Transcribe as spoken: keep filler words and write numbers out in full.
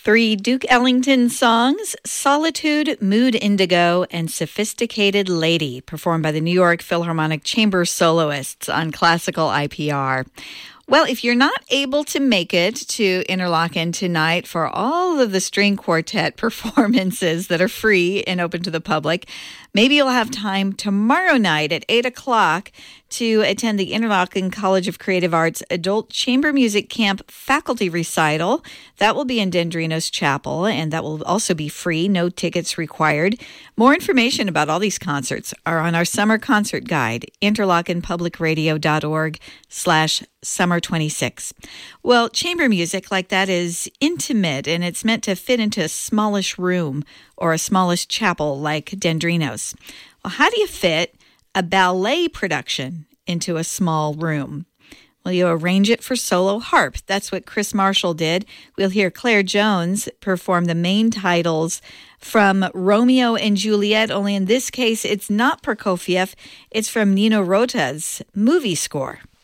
Three Duke Ellington songs, Solitude, Mood Indigo, and Sophisticated Lady, performed by the New York Philharmonic Chamber Soloists on Classical I P R. Well, if you're not able to make it to Interlochen tonight for all of the string quartet performances that are free and open to the public, maybe you'll have time tomorrow night at eight o'clock to attend the Interlochen College of Creative Arts Adult Chamber Music Camp Faculty Recital. That will be in Dendrinos Chapel, and that will also be free, no tickets required. More information about all these concerts are on our summer concert guide, interlochenpublicradio.org slash summer 26. Well, chamber music like that is intimate, and it's meant to fit into a smallish room or a smallish chapel like Dendrinos. Well, how do you fit a ballet production into a small room? Well, you arrange it for solo harp. That's what Chris Marshall did. We'll hear Claire Jones perform the main titles from Romeo and Juliet, only in this case, it's not Prokofiev. It's from Nino Rota's movie score.